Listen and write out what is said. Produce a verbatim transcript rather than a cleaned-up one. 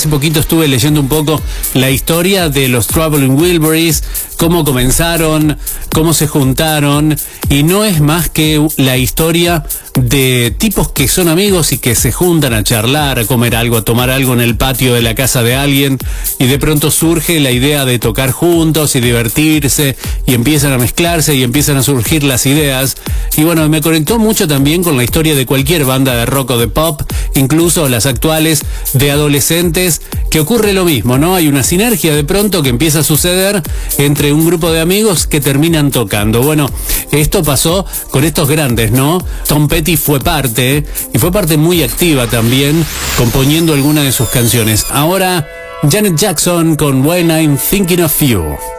poquito estuve leyendo un poco la historia de los Traveling Wilburys, cómo comenzaron, cómo se juntaron, y no es más que la historia de tipos que son amigos y que se juntan a charlar, a comer algo, a tomar algo en el patio de la casa de alguien, y de pronto surge la idea de tocar juntos y divertirse, y empiezan a mezclarse y empiezan a surgir las ideas. Y bueno, me conectó mucho también con la historia de cualquier banda de rock o de pop, incluso las actuales de adolescentes, que ocurre lo mismo, ¿no? Hay una sinergia de pronto que empieza a suceder entre un grupo de amigos que terminan tocando. Bueno, esto pasó con estos grandes, ¿no? Tom Petty fue parte, y fue parte muy activa también, componiendo algunas de sus canciones. Ahora, Janet Jackson con When I'm Thinking of You.